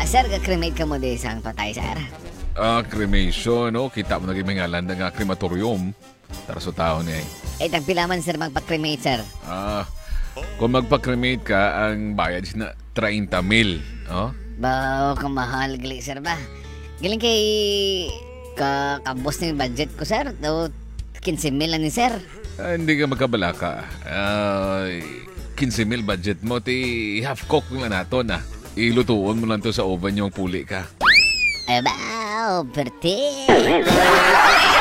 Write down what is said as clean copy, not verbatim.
sir, ka-cremate ka mo di isang patay, sir. Cremation, no? Kita mo naging may ngalan nga crematorium. Tara sa tao niya Eh, tagpilaman, sir, magpa-cremate, sir. Kung magpa-cremate ka, ang bayad na 30,000. Oh? Ba, kamahal, gali, sir ba? Galing kay kakabos na yung budget ko, sir. Daw, 15,000 lang ni sir. Hindi ka magkabala ka. 15,000 budget mo, ti half cook lang nato na. Ilutuon mo lang to sa oven yung puli ka. Aba, perte.